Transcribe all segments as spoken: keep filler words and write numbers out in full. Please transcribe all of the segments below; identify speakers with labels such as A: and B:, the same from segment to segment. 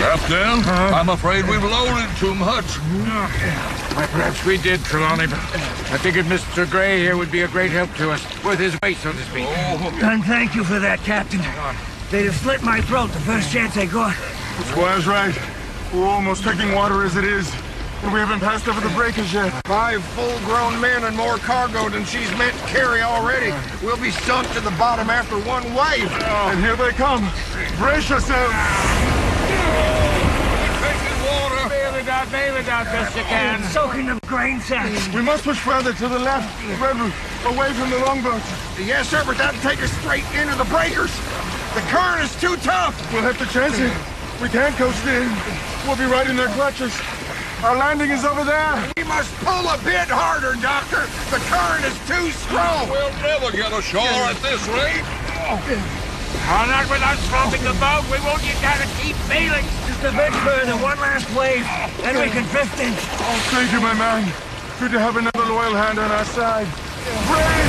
A: Captain, huh? I'm afraid we've loaded too much.
B: Well, perhaps we did, Trelawney, but I figured Mister Gray here would be a great help to us. Worth his weight, so to speak.
C: Oh. And thank you for that, Captain. They'd have slit my throat the first chance they got.
D: Squire's right. We're almost taking water as it is. And we haven't passed over the breakers yet.
E: Five full-grown men and more cargo than she's meant to carry already. We'll be sunk to the bottom after one wave.
D: Oh. And here they come. Brace yourselves.
B: Bail it out, bail it out best you can.
C: Soaking the grain sacks.
D: We must push further to the left, Redwood, away from the longboat.
E: Yes, sir, but that'll take us straight into the breakers. The current is too tough.
D: We'll have to chance it. We can't coast in. We'll be right in their clutches. Our landing is over there.
E: We must pull a bit harder, Doctor. The current is too strong.
A: We'll never get ashore at this rate.
B: Oh, not without stopping the boat. We won't get down to keep bailing.
C: Just a bit further, one last wave, then we can drift in.
D: Oh, thank you, my man. Good to have another loyal hand on our side. Brace!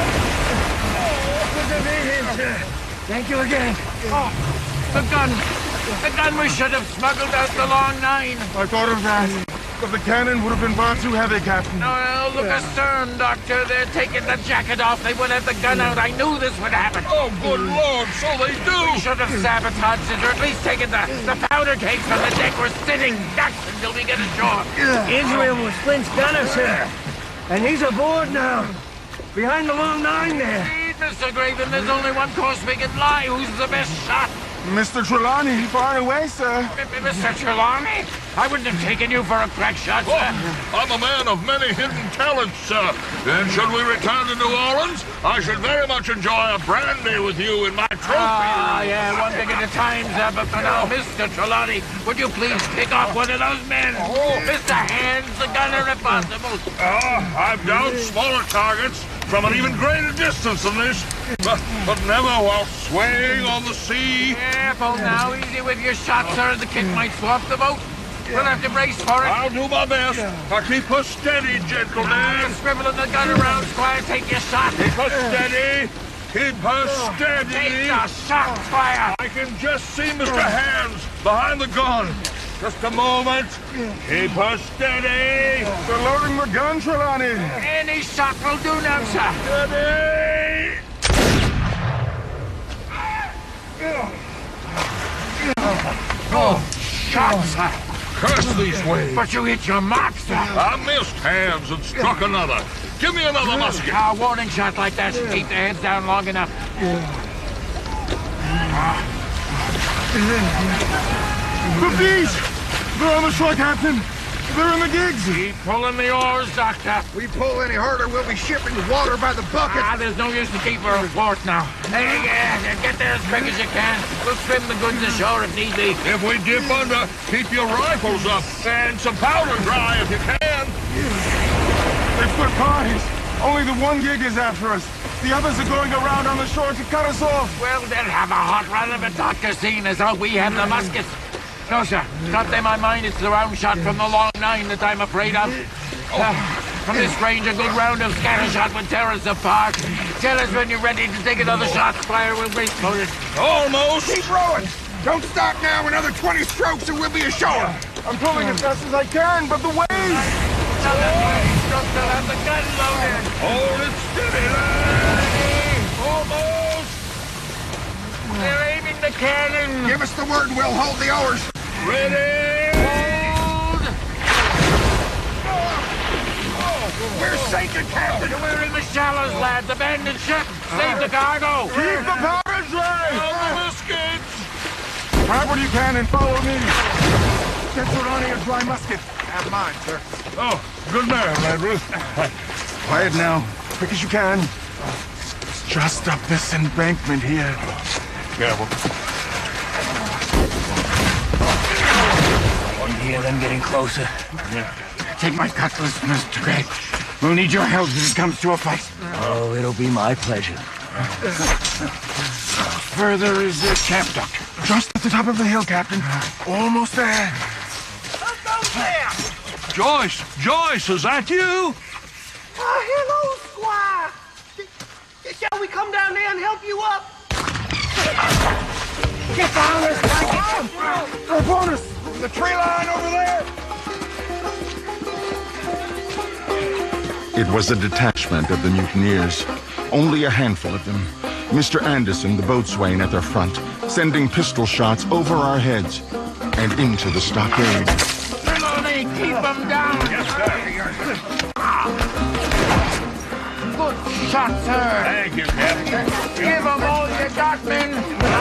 C: Good to be here, sir. Thank you again.
B: Oh, the gun. The gun we should have smuggled out the long nine.
D: I thought of that, but the cannon would have been far too heavy, Captain.
B: Oh, look astern, Doctor. They're taking the jacket off. They would have the gun out. I knew this would happen.
A: Oh, good Lord, so they do.
B: We should have sabotaged it, or at least taken the, the powder cakes from the deck. We're sitting ducks until we get ashore.
C: Israel was Flint's gunner, sir. And he's aboard now. Behind the long nine there.
B: Indeed, Mister Graven, there's only one course we can fly. Who's the best shot?
D: Mister Trelawney, far away, sir.
B: Mister Trelawney? I wouldn't have taken you for a crack shot, sir.
A: Oh, I'm a man of many hidden talents, sir. Then should we return to New Orleans, I should very much enjoy a brandy with you in my trophy.
B: Ah, yeah, one thing at a time, sir. But for now, Mister Trelawney, would you please pick off one of those men?
A: Oh.
B: Mister Hands, the gunner, if possible.
A: Ah, I've downed smaller targets from an even greater distance than this, but, but never while swaying on the sea.
B: Careful now, easy with your shot, sir. The kick might swamp the boat. We'll have to brace for it.
A: I'll do my best. I'll keep her steady, gentlemen.
B: Ah, scribbling the gun around, Squire. Take your shot.
A: Keep her steady. Keep her steady.
B: Take the shot, Squire.
A: I can just see Mister Hands behind the gun. Just a moment. Keep her steady.
D: They're loading the gun, Trelawney.
B: Any shot will do now, sir.
A: Steady.
B: Oh, shot, sir.
A: Curse these waves.
B: But you hit your mark, sir.
A: I missed Hands and struck another. Give me another musket.
B: A warning shot like that should keep their heads down long enough.
D: The beach! They're on the shore, Captain. They're in the gigs.
B: Keep pulling the oars, Doctor.
E: We pull any harder, we'll be shipping water by the bucket.
B: Ah, there's no use to keep her afloat now. Hey, yeah, get there as quick as you can. We'll swim the goods ashore if need be.
A: If we dip under, keep your rifles up and some powder dry if you can.
D: They've split parties. Only the one gig is after us. The others are going around on the shore to cut us off.
B: Well, they'll have a hot run of it, Doctor, seeing as how we have the muskets. No, sir. Not in my mind it's the round shot from the long nine that I'm afraid of. Uh, from this range, a good round of scatter shot would tear us apart. Tell us when you're ready to take another shot, Squire. We'll brace for it.
A: Almost.
E: Keep rowing. Don't stop now. Another twenty strokes and we'll be ashore.
D: I'm pulling as fast as I can, but the waves!
B: Another twenty strokes, they'll have the gun loaded.
A: Hold it steady, lad. Almost.
B: They're aiming the cannon.
E: Give us the word and we'll hold the oars.
A: Ready.
B: Hold.
E: We're sinking, Captain.
B: We're in the shallows, lads. Abandon ship. Save the cargo.
D: Keep the powder dry!
A: All the biscuits.
D: Grab what you can and follow me. Get Trelawney a dry musket.
E: Have mine, sir.
A: Oh, good man, Ladruth.
D: Quiet now. Quick as you can. Just up this embankment here.
A: Careful.
C: One here, then getting closer.
A: Yeah.
B: Take my cutlass, Mister Gray. We'll need your help if it comes to a fight.
C: Oh, it'll be my pleasure.
B: Further is the camp, Doctor.
D: Just at the top of the hill, Captain. Almost there.
A: Joyce, Joyce, is that you?
F: Uh, hello, Squire. Shall we come down there and help you up?
C: Get down, this blanket.
D: They're upon us!
E: The tree line over there!
G: It was a detachment of the mutineers. Only a handful of them. Mister Anderson, the boatswain at their front, sending pistol shots over our heads and into the stockade.
B: Trelawney, keep them down!
A: Yes, sir.
B: Good shot, sir!
A: Thank you, Captain.
B: Give them all you got, men!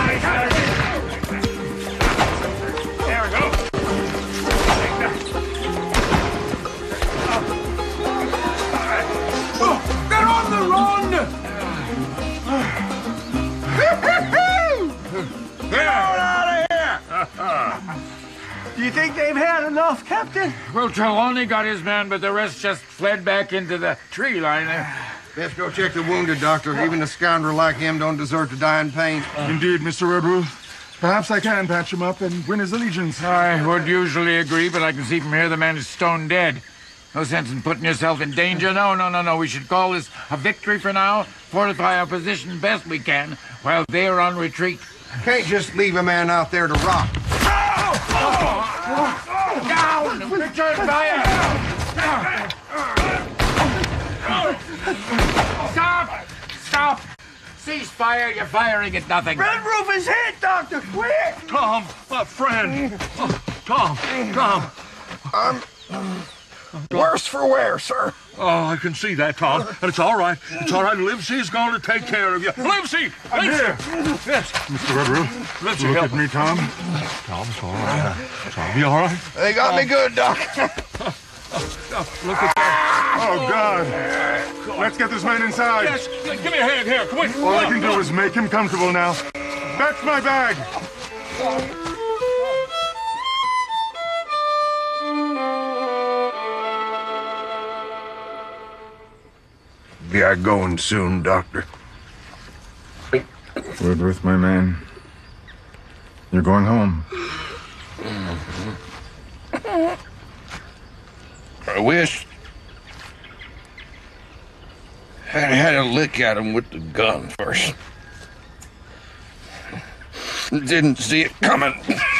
A: There we go.
C: They're on the run!
A: Get out of here!
C: Do you think they've had enough, Captain?
B: Well, Trelawney got his man, but the rest just fled back into the tree line there.
E: Best go check the wounded, Doctor. Even a scoundrel like him don't deserve to die in pain.
D: Indeed, Mister Redruth. Perhaps I can patch him up and win his allegiance.
B: I would usually agree, but I can see from here the man is stone dead. No sense in putting yourself in danger. No, no, no, no. We should call this a victory for now. Fortify our position best we can while they're on retreat.
E: Can't just leave a man out there to rot.
B: Down! Return fire! Stop! Stop! Cease fire. You're firing at nothing.
C: Red Roof is hit, Doctor! Quick!
A: Tom, my friend. Oh, Tom, Tom.
E: I'm worse for wear, sir.
A: Oh, I can see that, Tom. And it's all right. It's all right. Livesey's going to take care of you. Livesey!
D: I'm here.
A: Yes.
D: Mister Redruth,
A: Livesey,
D: look
A: help
D: at me, Tom.
A: Tom, it's all right. Tom, you all right?
E: They got me good, Doc.
A: Look at that.
D: Oh, God. Let's get this man inside.
A: Yes, give me a hand here. Come on.
D: All I can do is make him comfortable now. Fetch my bag.
E: We are going soon, Doctor.
G: Redruth, my man. You're going home.
E: I wish I'd had a lick at him with the gun first. Didn't see it coming.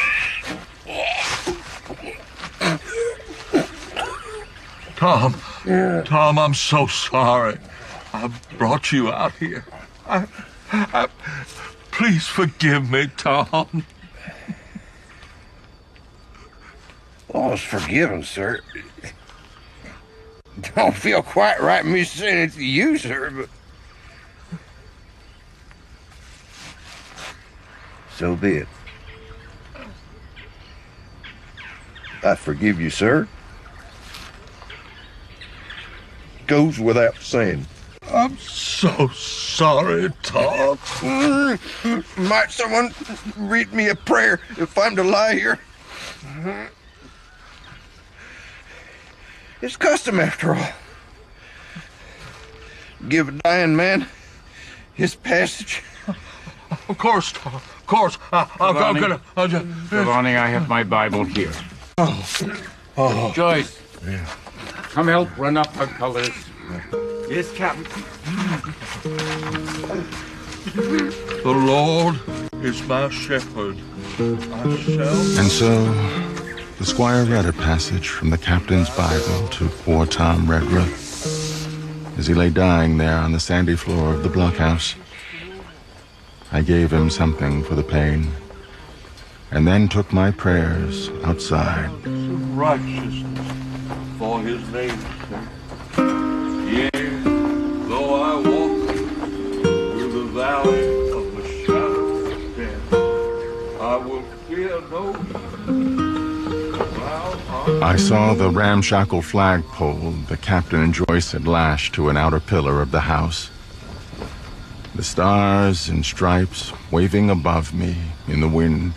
A: Tom, Tom, I'm so sorry. I brought you out here. I, I, please forgive me, Tom.
E: All's forgiven, sir. Don't feel quite right me saying it to you, sir, but so be it. I forgive you, sir. Goes without saying.
A: I'm so sorry, Tom.
E: Mm, might someone read me a prayer if I'm to lie here? It's custom, after all. Give a dying man his passage.
A: Of course, Tom. Of course. I, I'm, I'm gonna. I'll just,
B: Trelawney, I have my Bible here.
A: oh, oh.
B: Joyce,
A: Yeah.
B: come help run up our colors.
C: Yes, Captain.
A: The Lord is my shepherd. I shall.
G: And so, the squire read a passage from the captain's Bible to poor Tom Redruth as he lay dying there on the sandy floor of the blockhouse. I gave him something for the pain, and then took my prayers outside.
A: Righteousness for his name's sake. Yea, though I walk through the valley of the shadow of death, I will fear no evil.
G: I saw the ramshackle flagpole the captain and Joyce had lashed to an outer pillar of the house. The stars and stripes waving above me in the wind.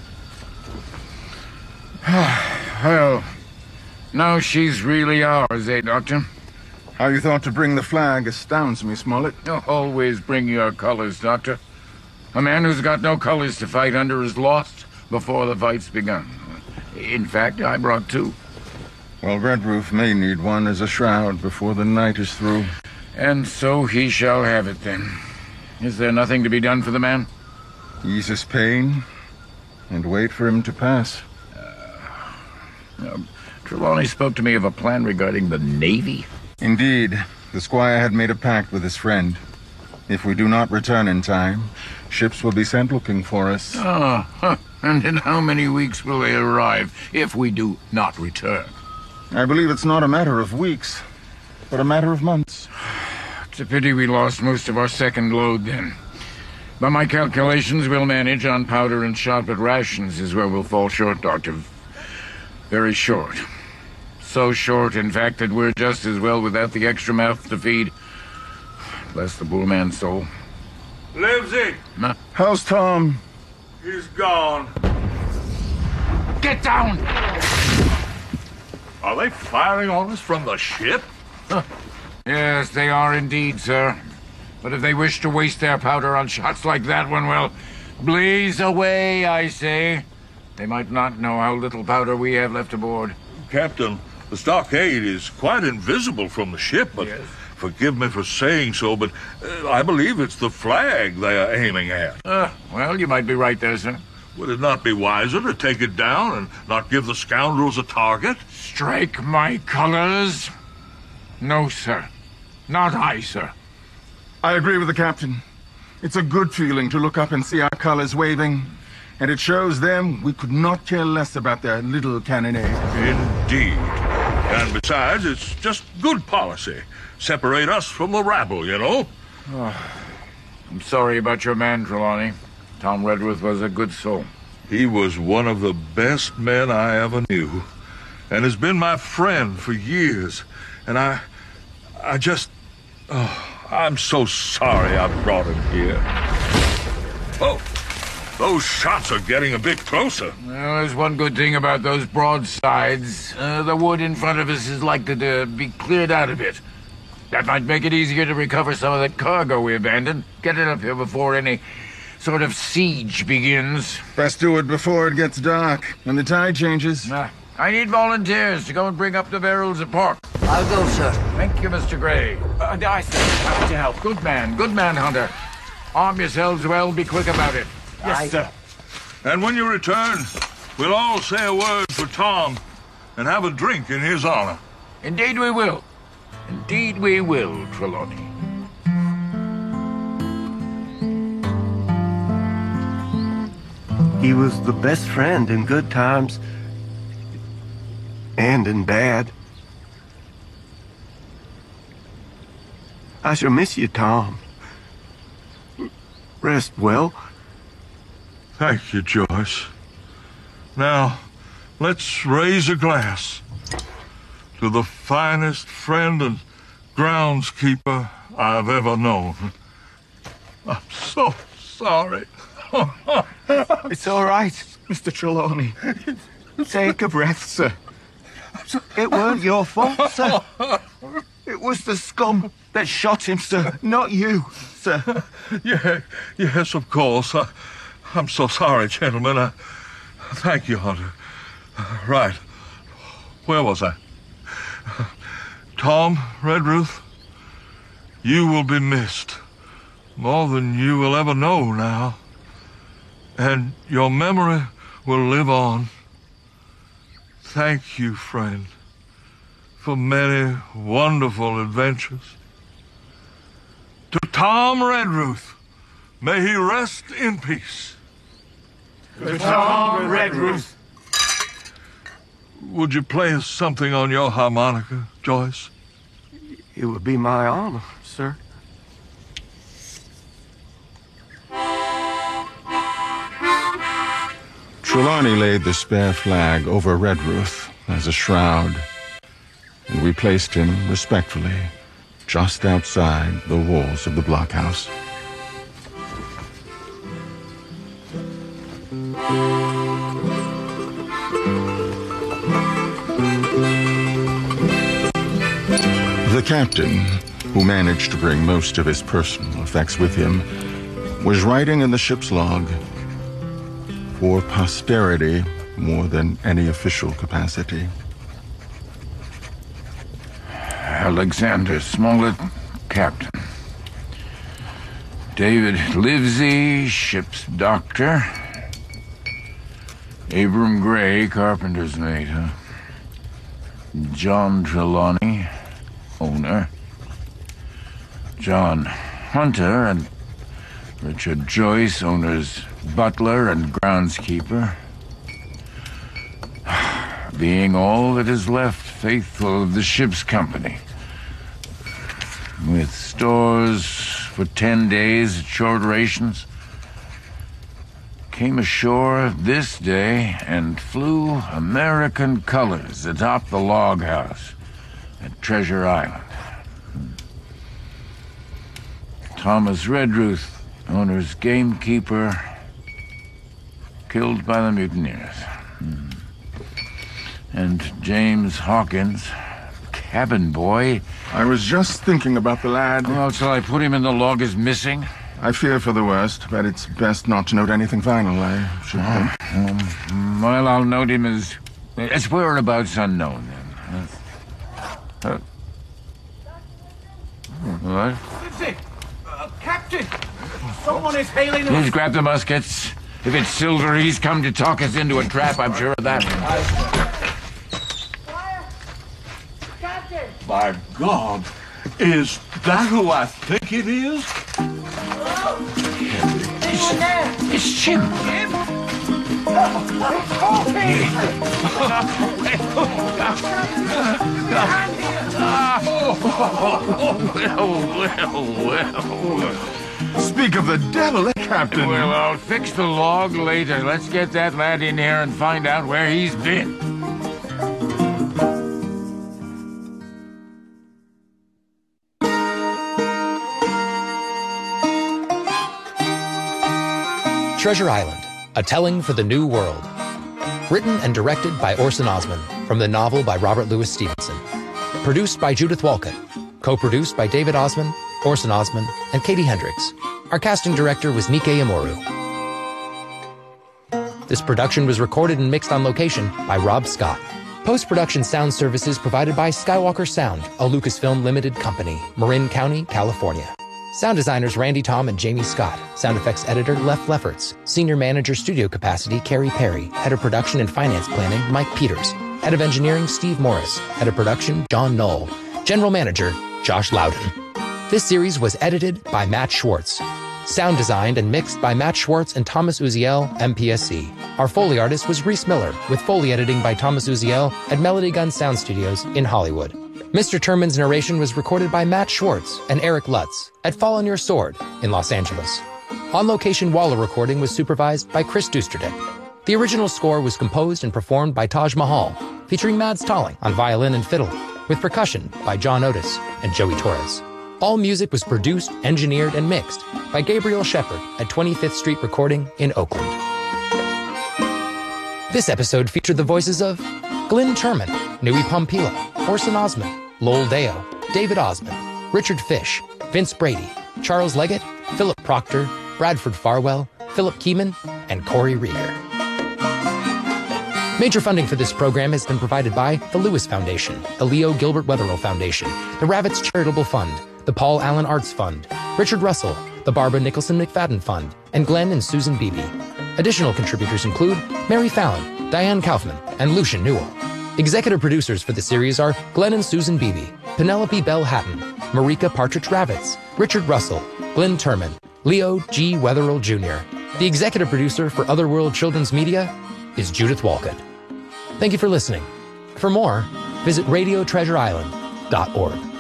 B: Well, now she's really ours, eh, Doctor?
G: How you thought to bring the flag astounds me, Smollett.
B: You always bring your colors, Doctor. A man who's got no colors to fight under is lost before the fight's begun. In fact, I brought two.
G: Well, Redruth may need one as a shroud before the night is through.
B: And so he shall have it, then. Is there nothing to be done for the man?
G: Ease his pain and wait for him to pass.
B: Uh, Trelawney spoke to me of a plan regarding the Navy.
G: Indeed, the squire had made a pact with his friend. If we do not return in time, ships will be sent looking for us.
B: Ah, huh. And in how many weeks will they arrive if we do not return?
G: I believe it's not a matter of weeks, but a matter of months.
B: It's a pity we lost most of our second load then. By my calculations, we'll manage on powder and shot, but rations is where we'll fall short, Doctor. Very short. So short, in fact, that we're just as well without the extra mouth to feed. Bless the poor man's soul.
A: Livesey!
B: Huh?
G: How's Tom?
A: He's gone.
B: Get down!
A: Are they firing on us from the ship?
B: Huh. Yes, they are indeed, sir. But if they wish to waste their powder on shots like that one, well, blaze away, I say. They might not know how little powder we have left aboard.
A: Captain, the stockade is quite invisible from the ship, but
B: yes.
A: Forgive me for saying so, but uh, I believe it's the flag they are aiming at.
B: Uh, well, you might be right there, sir.
A: Would it not be wiser to take it down and not give the scoundrels a target?
B: Strike my colors? No, sir. Not I, sir.
D: I agree with the captain. It's a good feeling to look up and see our colors waving, and it shows them we could not care less about their little cannonade.
A: Indeed. And besides, it's just good policy. Separate us from the rabble, you know?
B: Oh, I'm sorry about your man, Trelawney. Tom Redruth was a good soul.
A: He was one of the best men I ever knew, and has been my friend for years. And I... I just... Oh, I'm so sorry I brought him here. Oh, those shots are getting a bit closer.
B: Well, there's one good thing about those broadsides. Uh, the wood in front of us is likely to be cleared out a bit. That might make it easier to recover some of that cargo we abandoned. Get it up here before any sort of siege begins.
D: Best do it before it gets dark and the tide changes.
B: Uh, I need volunteers to go and bring up the barrels of pork.
C: I'll go, sir.
B: Thank you, Mister Gray.
C: And I, sir. Happy to help.
B: Good man, good man, Hunter. Arm yourselves well, be quick about it.
C: Yes, I... sir.
A: And when you return, we'll all say a word for Tom and have a drink in his honor.
B: Indeed we will. Indeed we will, Trelawney.
C: He was the best friend in good times and in bad. I shall miss you, Tom. Rest well.
A: Thank you, Joyce. Now, let's raise a glass to the finest friend and groundskeeper I've ever known. I'm so sorry.
C: It's all right, Mister Trelawney. Take a breath, sir. It weren't your fault, sir. It was the scum that shot him, sir, not you, sir.
A: Yeah, yes, of course. I, I'm so sorry, gentlemen. I, thank you, Hunter. Right. Where was I? Tom Redruth, you will be missed more than you will ever know now. And your memory will live on. Thank you, friend, for many wonderful adventures. To Tom Redruth, may he rest in peace.
C: To Tom Redruth.
A: Would you play us something on your harmonica, Joyce?
C: It would be my honor, sir.
G: Trelawney laid the spare flag over Redruth as a shroud, and we placed him respectfully just outside the walls of the blockhouse. The captain, who managed to bring most of his personal effects with him, was writing in the ship's log, for posterity more than any official capacity.
B: Alexander Smollett, captain. David Livesey, ship's doctor. Abram Gray, carpenter's mate, huh? John Trelawney, owner. John Hunter and Richard Joyce, owners butler and groundskeeper. Being all that is left faithful of the ship's company. With stores for ten days at short rations. Came ashore this day and flew American colors atop the log house at Treasure Island. Thomas Redruth, owner's gamekeeper, killed by the mutineers. And James Hawkins, cabin boy.
D: I was just thinking about the lad.
B: Well, shall I put him in the log as missing?
D: I fear for the worst, but it's best not to note anything final, I should think.
B: Um, well, I'll note him as... as whereabouts unknown, then. Uh, uh, what?
F: Lindsay! Uh, Captain! Someone is hailing us!
B: Please grab the muskets. If it's Silver, he's come to talk us into a trap, I'm sure of that.
F: Captain!
A: By God, is that who I think it is?
F: Anyone there?
B: It's Jim.
F: Jim? It's Coffee!
B: Well, well, well.
D: Speak of the devil, eh, Captain?
B: Well, I'll fix the log later. Let's get that lad in here and find out where he's been.
H: Treasure Island, A Telling for the New World. Written and directed by Orson Osman, from the novel by Robert Louis Stevenson. Produced by Judith Walcott. Co-produced by David Osman, Orson Osman, and Katie Hendricks. Our casting director was Nike Amoru. This production was recorded and mixed on location by Rob Scott. Post-production sound services provided by Skywalker Sound, a Lucasfilm Limited company, Marin County, California. Sound designers Randy Tom and Jamie Scott. Sound effects editor Lef Lefferts. Senior manager studio capacity Carrie Perry. Head of production and finance planning Mike Peters. Head of engineering Steve Morris. Head of production John Knoll. General manager Josh Loudon. This series was edited by Matt Schwartz. Sound designed and mixed by Matt Schwartz and Thomas Uziel, M P S C. Our Foley artist was Reese Miller, with Foley editing by Thomas Uziel at Melody Gun Sound Studios in Hollywood. Mister Terman's narration was recorded by Matt Schwartz and Eric Lutz at Fall on Your Sword in Los Angeles. On-location Waller recording was supervised by Chris Dusterdick. The original score was composed and performed by Taj Mahal, featuring Mads Tolling on violin and fiddle, with percussion by John Otis and Joey Torres. All music was produced, engineered, and mixed by Gabriel Shepard at twenty-fifth Street Recording in Oakland. This episode featured the voices of Glyn Turman, Nui Pompila, Orson Osman, Lowell Deo, David Osman, Richard Fish, Vince Brady, Charles Leggett, Philip Proctor, Bradford Farwell, Philip Keeman, and Corey Rieger. Major funding for this program has been provided by the Lewis Foundation, the Leo Gilbert Wetherell Foundation, the Ravitz Charitable Fund, the Paul Allen Arts Fund, Richard Russell, the Barbara Nicholson McFadden Fund, and Glenn and Susan Beebe. Additional contributors include Mary Fallon, Diane Kaufman, and Lucian Newell. Executive producers for the series are Glenn and Susan Beebe, Penelope Bell Hatton, Marika Partridge Ravitz, Richard Russell, Glyn Turman, Leo G. Wetherell Junior The executive producer for Otherworld Children's Media is Judith Walcott. Thank you for listening. For more, visit radio treasure island dot org.